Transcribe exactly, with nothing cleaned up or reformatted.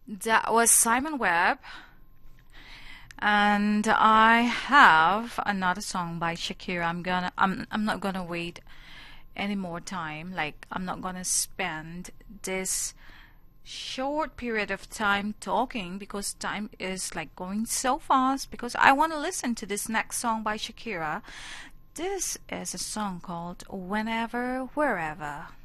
That was Simon Webb, and I have another song by Shakira. I'm gonna I'm I'm not gonna wait any more time. Like, I'm not gonna spend this short period of time talking because time is like going so fast, because I want to listen to this next song by Shakira. This is a song called Whenever Wherever.